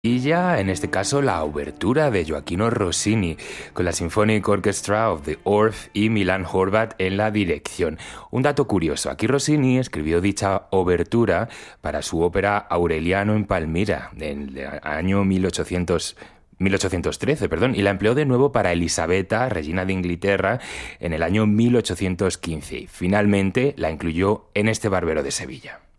Y ya, en este caso, la obertura de Gioachino Rossini, con la Symphonic Orchestra of the Orff y Milan Horváth en la dirección. Un dato curioso, aquí Rossini escribió dicha obertura para su ópera Aureliano en Palmira, en el año 1813, y la empleó de nuevo para Elisabetta, reina de Inglaterra, en el año 1815. Y finalmente la incluyó en este Barbero de Sevilla.